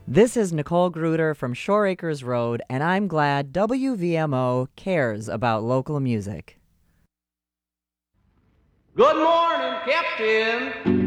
This is Nicole Gruder from Shore Acres Road, and I'm glad WVMO cares about local music. Good morning, Captain.